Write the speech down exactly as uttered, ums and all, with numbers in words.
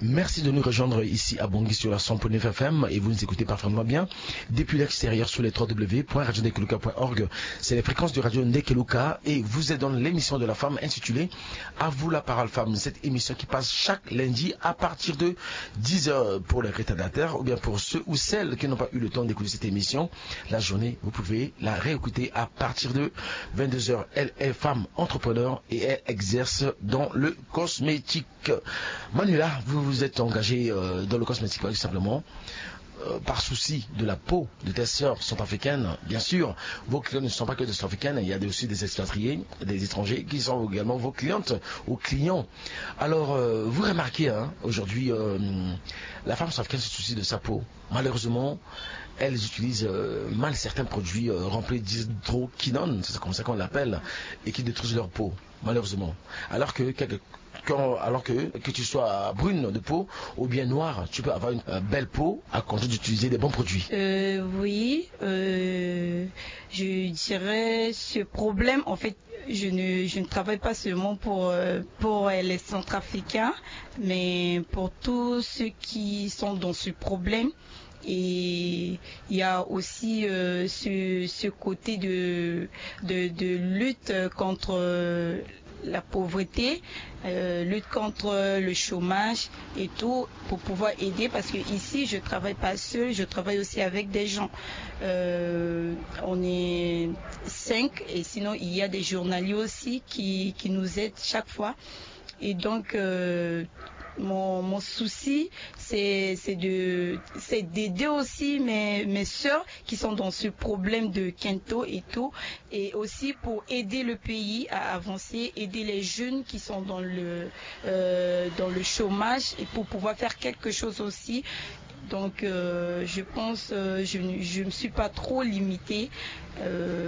Merci de nous rejoindre ici à Bangui sur la cent point neuf F M et vous nous écoutez parfaitement bien depuis l'extérieur sur les w w w point radio ndekeluka point org. C'est les fréquences de Radio Ndekeluka et vous êtes dans l'émission de la femme intitulée À vous la parole femme. Cette émission qui passe chaque lundi à partir de dix heures pour les retardataires ou bien pour ceux ou celles qui n'ont pas eu le temps d'écouter cette émission. La journée, vous pouvez la réécouter à partir de vingt-deux heures. Elle est femme entrepreneur et elle exerce dans le cosmétique. Manuela, vous vous êtes engagée euh, dans le cosmétique tout simplement euh, par souci de la peau de tes sœurs centrafricaines. Bien sûr, vos clients ne sont pas que des centrafricaines, il y a aussi des expatriés, des étrangers qui sont également vos clientes ou clients. Alors, euh, vous remarquez, hein, aujourd'hui, euh, la femme centrafricaine se soucie de sa peau. Malheureusement, elles utilisent euh, mal certains produits euh, remplis d'hydroquinone, c'est comme ça qu'on l'appelle, et qui détruisent leur peau, malheureusement. Alors que quelques Quand, alors que, que tu sois brune de peau ou bien noire, tu peux avoir une euh, belle peau à condition d'utiliser des bons produits. Euh, oui, euh, je dirais ce problème, en fait, je ne, je ne travaille pas seulement pour, euh, pour les Centrafricains, mais pour tous ceux qui sont dans ce problème. Et il y a aussi euh, ce, ce côté de, de, de lutte contre euh, la pauvreté, euh, lutte contre le chômage et tout pour pouvoir aider, parce que ici je travaille pas seul, je travaille aussi avec des gens. Euh, on est cinq et sinon il y a des journaliers aussi qui, qui nous aident chaque fois. Et donc euh, Mon, mon souci, c'est, c'est, de, c'est d'aider aussi mes, mes soeurs qui sont dans ce problème de quinto et tout, et aussi pour aider le pays à avancer, aider les jeunes qui sont dans le, euh, dans le chômage et pour pouvoir faire quelque chose aussi. Donc euh, je pense, euh, je ne me suis pas trop limitée. Euh,